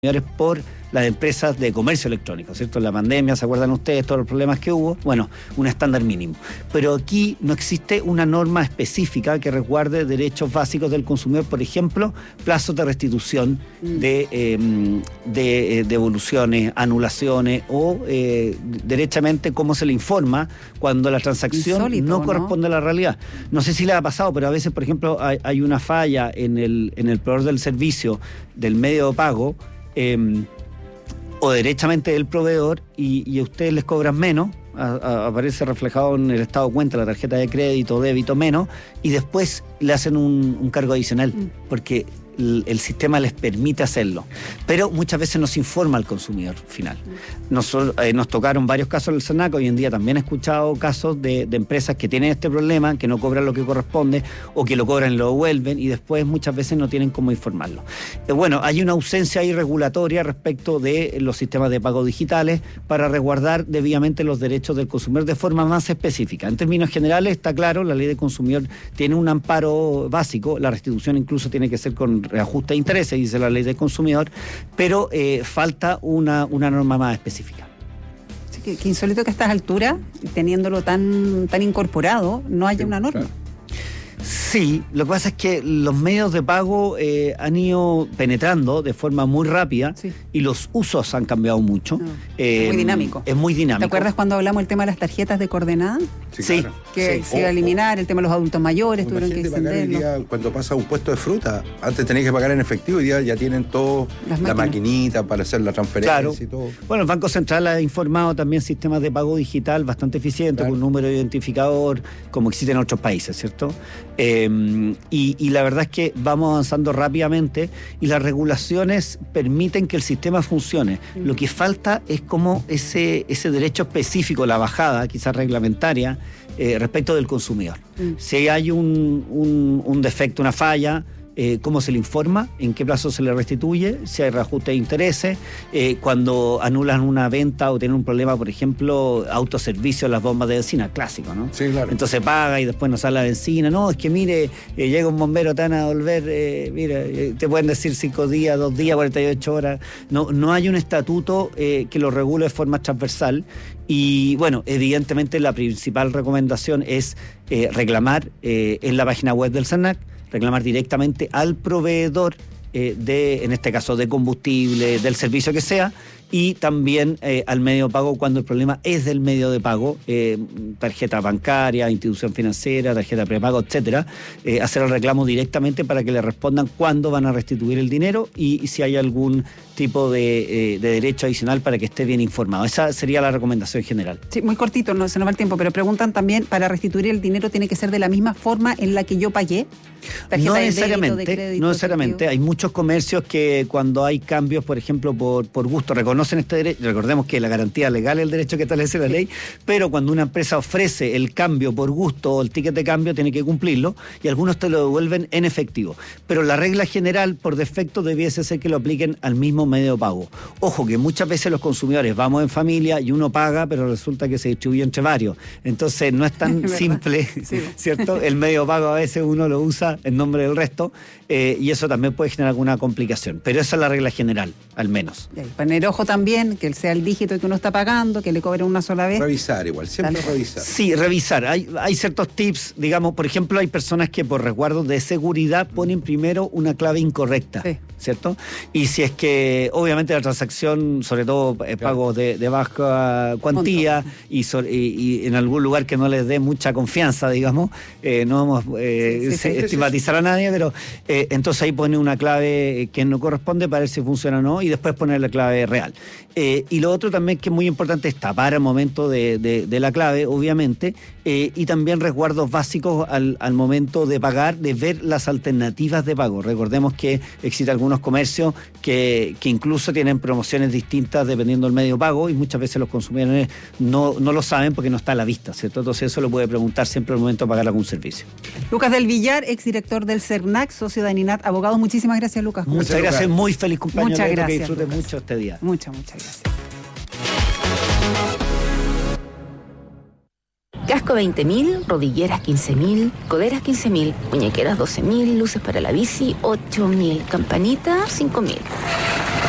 por las empresas de comercio electrónico, ¿cierto? En la pandemia, ¿se acuerdan ustedes todos los problemas que hubo? Bueno, un estándar mínimo. Pero aquí no existe una norma específica que resguarde derechos básicos del consumidor, por ejemplo, plazos de restitución de devoluciones, anulaciones o derechamente cómo se le informa cuando la transacción no corresponde a la realidad. No sé si le ha pasado, pero a veces, por ejemplo, hay una falla en el proveedor del servicio del medio de pago, o derechamente del proveedor y a ustedes les cobran menos, aparece reflejado en el estado de cuenta, la tarjeta de crédito, débito menos, y después le hacen un cargo adicional, porque el sistema les permite hacerlo, pero muchas veces no se informa al consumidor final. Nos tocaron varios casos en el SERNAC. Hoy en día también he escuchado casos de empresas que tienen este problema, que no cobran lo que corresponde o que lo cobran y lo devuelven y después muchas veces no tienen cómo informarlo. Bueno, hay una ausencia ahí regulatoria respecto de los sistemas de pago digitales para resguardar debidamente los derechos del consumidor de forma más específica. En términos generales está claro, la ley de consumidor tiene un amparo básico, la restitución incluso tiene que ser con reajuste de intereses, dice la ley del consumidor, pero falta una norma más específica. Sí, que insólito que a estas alturas, teniéndolo tan incorporado, no haya una norma. Claro. Sí, lo que pasa es que los medios de pago han ido penetrando de forma muy rápida, sí, y los usos han cambiado mucho. Es muy dinámico. Es muy dinámico. ¿Te acuerdas cuando hablamos del tema de las tarjetas de coordenada? Sí, claro. Que se iba a eliminar, el tema de los adultos mayores, tuvieron que extenderlo. Cuando pasa un puesto de fruta, antes tenías que pagar en efectivo y ya tienen todo, la maquinita para hacer la transferencia, claro, y todo. Bueno, el Banco Central ha informado también sistemas de pago digital bastante eficientes, claro, con un número de identificador, como existe en otros países, ¿cierto? Y la verdad es que vamos avanzando rápidamente y las regulaciones permiten que el sistema funcione. Lo que falta es como ese derecho específico, la bajada, quizás reglamentaria, respecto del consumidor. Si hay un defecto, una falla, cómo se le informa, en qué plazo se le restituye, si hay reajuste de intereses, cuando anulan una venta o tienen un problema, por ejemplo, autoservicio en las bombas de benzina, clásico, ¿no? Sí, claro. Entonces paga y después no sale la benzina. No, es que mire, llega un bombero, te van a devolver, te pueden decir 5 días, 2 días, 48 horas. No hay un estatuto que lo regule de forma transversal. Y bueno, evidentemente la principal recomendación es reclamar en la página web del SERNAC, reclamar directamente al proveedor en este caso de combustible, del servicio que sea, y también al medio de pago cuando el problema es del medio de pago, tarjeta bancaria, institución financiera, tarjeta prepago, etcétera, hacer el reclamo directamente para que le respondan cuándo van a restituir el dinero y si hay algún tipo de derecho adicional para que esté bien informado. Esa sería la recomendación general. Sí, muy cortito, no se nos va el tiempo, pero preguntan también, ¿para restituir el dinero tiene que ser de la misma forma en la que yo pagué? No necesariamente. Hay muchos comercios que cuando hay cambios, por ejemplo, por gusto, reconocen este derecho. Recordemos que la garantía legal es el derecho que establece la ley, pero cuando una empresa ofrece el cambio por gusto o el ticket de cambio, tiene que cumplirlo y algunos te lo devuelven en efectivo. Pero la regla general, por defecto, debiese ser que lo apliquen al mismo medio de pago. Ojo, que muchas veces los consumidores vamos en familia y uno paga, pero resulta que se distribuye entre varios. Entonces no es tan simple, sí, ¿cierto? El medio de pago a veces uno lo usa en nombre del resto y eso también puede generar alguna complicación. Pero esa es la regla general, al menos. Y poner ojo también, que sea el dígito que uno está pagando, que le cobren una sola vez. Revisar igual, siempre revisar. Sí, revisar. Hay ciertos tips, digamos, por ejemplo, hay personas que por resguardos de seguridad ponen primero una clave incorrecta, sí, ¿cierto? Y si es que, obviamente, la transacción, sobre todo pagos de baja cuantía y en algún lugar que no les dé mucha confianza, digamos, no vamos a estigmatizar a nadie, pero entonces ahí pone una clave que no corresponde para ver si funciona o no y después poner la clave real. Y lo otro también que es muy importante es tapar al momento de la clave, obviamente, y también resguardos básicos al momento de pagar, de ver las alternativas de pago. Recordemos que existen algunos comercios que incluso tienen promociones distintas dependiendo del medio de pago y muchas veces los consumidores no lo saben porque no está a la vista, ¿cierto? Entonces eso lo puede preguntar siempre al momento de pagar algún servicio. Lucas del Villar, exdirector del SERNAC, socio de Aninat Abogados. Muchísimas gracias, Lucas. Muchas gracias, muy feliz cumpleaños. Muchas gracias, que disfruten Lucas. Mucho este día. Muchas gracias. Casco 20.000, rodilleras 15.000, coderas 15.000, muñequeras 12.000, luces para la bici 8.000, campanita 5.000.